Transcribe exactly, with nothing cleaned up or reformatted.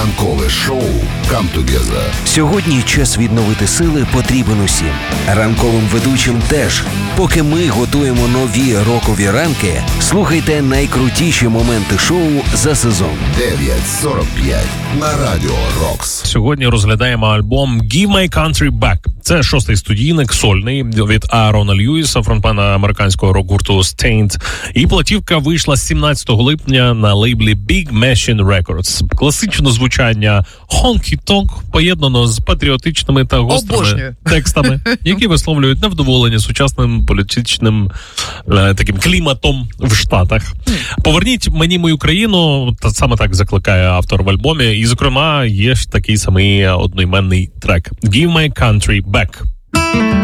Ранкове шоу «Come Together». Сьогодні час відновити сили потрібен усім. Ранковим ведучим теж. Поки ми готуємо нові рокові ранки, слухайте найкрутіші моменти шоу за сезон. дев'ять сорок п'ять на Радіо Рокс. Сьогодні розглядаємо альбом «Give My Country Back». Це шостий студійник, сольний, від Аарона Льюіса, фронтмена американського рок-гурту Staind. І платівка вийшла сімнадцятого липня на лейблі Big Machine Records. Класичне звучання honky-tonk поєднано з патріотичними та гострими Обожнюю. текстами, які висловлюють невдоволення сучасним політичним е, таким кліматом в Штатах. Поверніть мені мою країну, та саме так закликає автор в альбомі. І, зокрема, є ж такий самий одноіменний трек «Give My Country Back».